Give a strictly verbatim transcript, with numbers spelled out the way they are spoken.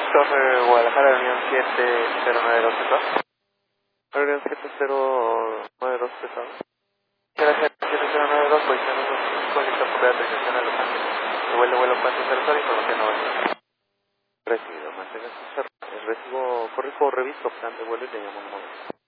Torre Guadalajara, reunión siete cero nueve dos pesado. Reunión siete cero nueve dos pesado. Gracias, siete cero nueve dos, posición dos, conecta por la atención a Los Ángeles. Vuelo, vuelo, paso, cero, cero, información no va. Recibido, mantenga su cerro. El recibo, corrijo, reviso, plan de vuelo y le llamo un momento.